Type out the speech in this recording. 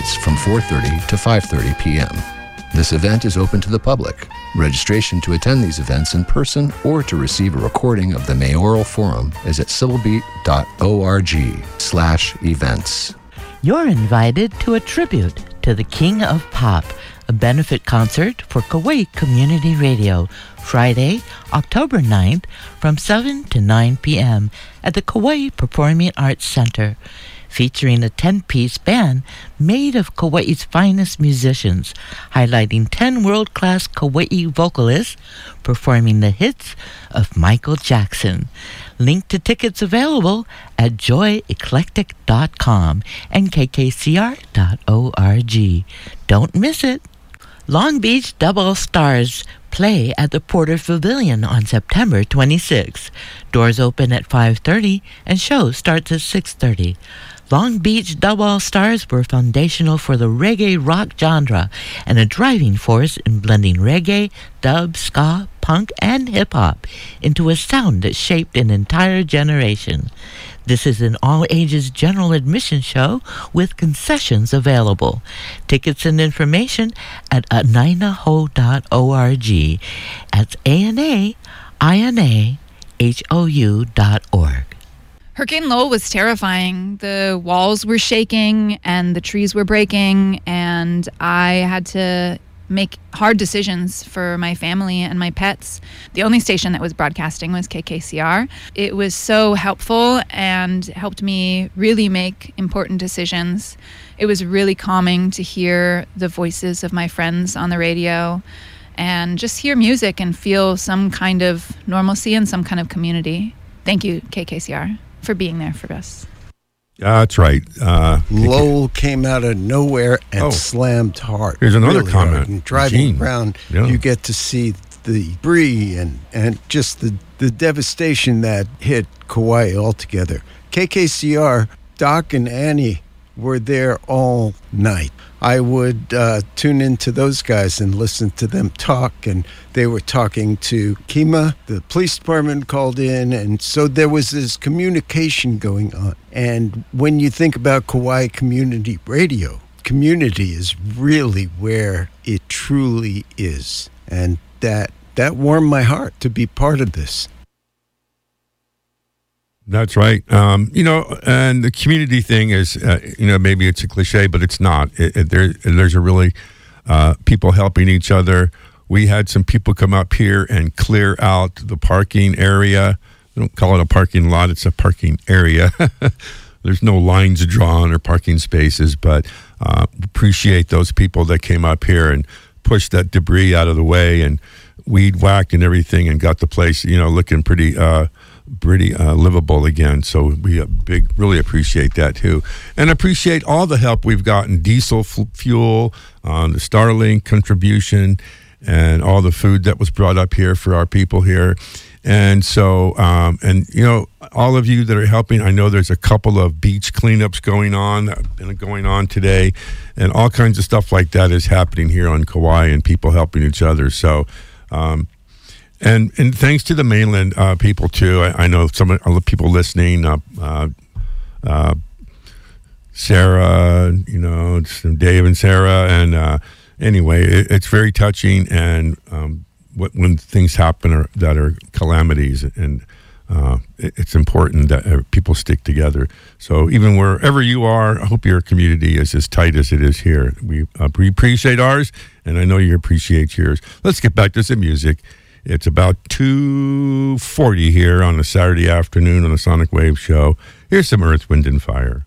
nights from 4:30 to 5:30 p.m. This event is open to the public. Registration to attend these events in person or to receive a recording of the Mayoral Forum is at syllabite.org/events. You're invited to a tribute to the King of Pop, a benefit concert for Kauai Community Radio, Friday, October 9th from 7 to 9 p.m. at the Kauai Performing Arts Center, featuring a 10-piece band made of Kauai's finest musicians, highlighting 10 world-class Kauai vocalists performing the hits of Michael Jackson. Link to tickets available at joyeclectic.com and kkcr.org. Don't miss it. Long Beach Double Stars play at the Porter Pavilion on September 26. Doors open at 5:30 and show starts at 6:30. Long Beach Double Stars were foundational for the reggae rock genre and a driving force in blending reggae, dub, ska, punk, and hip-hop into a sound that shaped an entire generation. This is an all-ages general admission show with concessions available. Tickets and information at anainahou.org. That's ANAINAHOU.org. Hurricane Lowell was terrifying. The walls were shaking and the trees were breaking, and I had to make hard decisions for my family and my pets. The only station that was broadcasting was KKCR. It was so helpful and helped me really make important decisions. It was really calming to hear the voices of my friends on the radio and just hear music and feel some kind of normalcy and some kind of community. Thank you, KKCR, for being there for us. That's right. Lowell came out of nowhere and slammed hard. Here's another really comment. Hard. And driving around, you get to see the debris and just the devastation that hit Kauai altogether. KKCR, Doc and Annie were there all night. I would tune into those guys and listen to them talk, and they were talking to Kima. The police department called in, and so there was this communication going on. And when you think about Kauai Community Radio, community is really where it truly is. And that warmed my heart to be part of this. That's right. And the community thing is, maybe it's a cliche, but it's not. There's a really people helping each other. We had some people come up here and clear out the parking area. They don't call it a parking lot. It's a parking area. There's no lines drawn or parking spaces, but appreciate those people that came up here and pushed that debris out of the way and weed whacked and everything and got the place, looking pretty livable again. So we really appreciate that too, and appreciate all the help we've gotten. Diesel fuel, the Starlink contribution, and all the food that was brought up here for our people here. And so, all of you that are helping, I know there's a couple of beach cleanups going on today, and all kinds of stuff like that is happening here on Kauai, and people helping each other. So, and thanks to the mainland people too. I know some people listening. Sarah, Dave and Sarah, and anyway, it's very touching. And when things happen that are calamities, and it's important that people stick together. So even wherever you are, I hope your community is as tight as it is here. We appreciate ours, and I know you appreciate yours. Let's get back to some music. It's about 2:40 here on a Saturday afternoon on the Sonic Wave Show. Here's some Earth, Wind, and Fire.